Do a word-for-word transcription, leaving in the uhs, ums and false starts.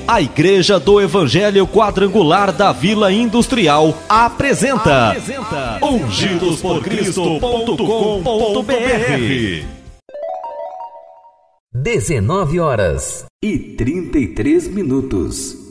A Igreja do Evangelho Quadrangular da Vila Industrial apresenta, apresenta ungidos por cristo ponto com ponto b r. dezenove horas e trinta e três minutos.